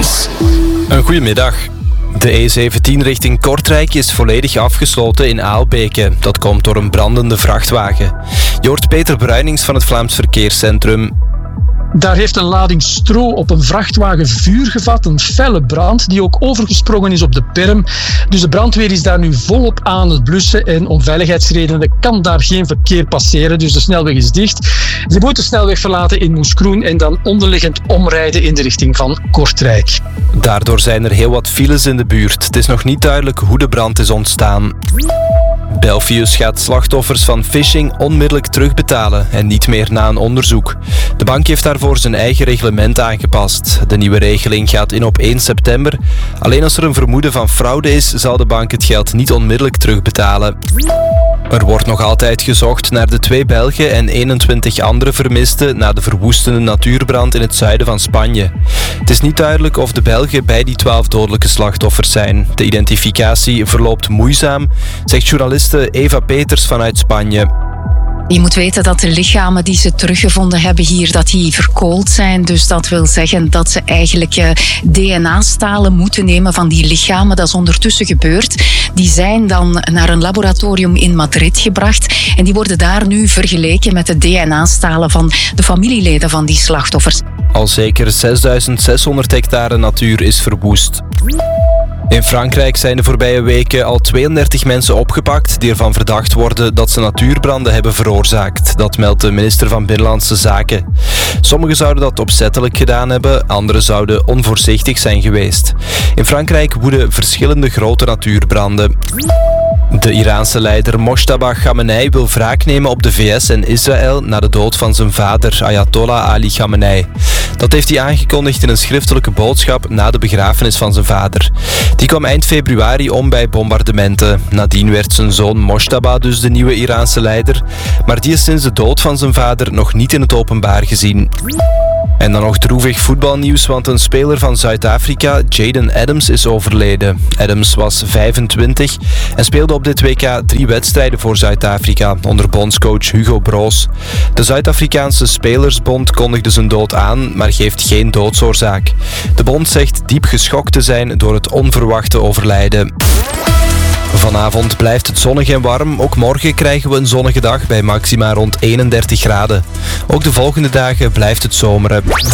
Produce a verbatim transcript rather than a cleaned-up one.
Nieuws. Een goedemiddag. De E zeventien richting Kortrijk is volledig afgesloten in Aalbeke. Dat komt door een brandende vrachtwagen. Je hoort Peter Bruinings van het Vlaams Verkeerscentrum. Daar heeft een lading stro op een vrachtwagen vuur gevat, een felle brand die ook overgesprongen is op de berm. Dus de brandweer is daar nu volop aan het blussen en om veiligheidsredenen kan daar geen verkeer passeren, dus de snelweg is dicht. Ze moeten de snelweg verlaten in Moeskroen en dan onderliggend omrijden in de richting van Kortrijk. Daardoor zijn er heel wat files in de buurt. Het is nog niet duidelijk hoe de brand is ontstaan. Belfius gaat slachtoffers van phishing onmiddellijk terugbetalen en niet meer na een onderzoek. De bank heeft daarvoor zijn eigen reglement aangepast. De nieuwe regeling gaat in op één september. Alleen als er een vermoeden van fraude is, zal de bank het geld niet onmiddellijk terugbetalen. Er wordt nog altijd gezocht naar de twee Belgen en eenentwintig andere vermisten na de verwoestende natuurbrand in het zuiden van Spanje. Het is niet duidelijk of de Belgen bij die twaalf dodelijke slachtoffers zijn. De identificatie verloopt moeizaam, zegt journaliste Eva Peters vanuit Spanje. Je moet weten dat de lichamen die ze teruggevonden hebben hier, dat die verkoold zijn. Dus dat wil zeggen dat ze eigenlijk D N A-stalen moeten nemen van die lichamen. Dat is ondertussen gebeurd. Die zijn dan naar een laboratorium in Madrid gebracht. En die worden daar nu vergeleken met de D N A-stalen van de familieleden van die slachtoffers. Al zeker zesduizend zeshonderd hectare natuur is verwoest. In Frankrijk zijn de voorbije weken al tweeëndertig mensen opgepakt die ervan verdacht worden dat ze natuurbranden hebben veroorzaakt. Dat meldt de minister van Binnenlandse Zaken. Sommigen zouden dat opzettelijk gedaan hebben, anderen zouden onvoorzichtig zijn geweest. In Frankrijk woeden verschillende grote natuurbranden. De Iraanse leider Mojtaba Khamenei wil wraak nemen op de V S en Israël na de dood van zijn vader Ayatollah Ali Khamenei. Dat heeft hij aangekondigd in een schriftelijke boodschap na de begrafenis van zijn vader. Die kwam eind februari om bij bombardementen. Nadien werd zijn zoon Mojtaba dus de nieuwe Iraanse leider, maar die is sinds de dood van zijn vader nog niet in het openbaar gezien. En dan nog droevig voetbalnieuws, want een speler van Zuid-Afrika, Jaden Adams, is overleden. Adams was vijfentwintig en speelde op dit W K drie wedstrijden voor Zuid-Afrika onder bondscoach Hugo Broos. De Zuid-Afrikaanse Spelersbond kondigde zijn dood aan, maar geeft geen doodsoorzaak. De bond zegt diep geschokt te zijn door het onverwachte overlijden. Vanavond blijft het zonnig en warm. Ook morgen krijgen we een zonnige dag bij maxima rond eenendertig graden. Ook de volgende dagen blijft het zomeren.